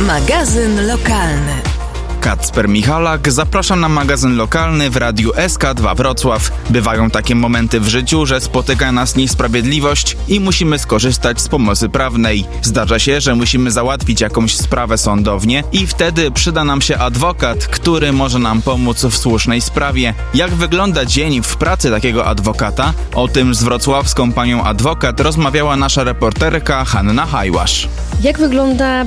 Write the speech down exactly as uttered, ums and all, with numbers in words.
Magazyn lokalny. Kacper Michalak, zapraszam na magazyn lokalny w Radiu S K dwa Wrocław. Bywają takie momenty w życiu, że spotyka nas niesprawiedliwość i musimy skorzystać z pomocy prawnej. Zdarza się, że musimy załatwić jakąś sprawę sądownie i wtedy przyda nam się adwokat, który może nam pomóc w słusznej sprawie. Jak wygląda dzień w pracy takiego adwokata? O tym z wrocławską panią adwokat rozmawiała nasza reporterka Hanna Hajłasz. Jak wygląda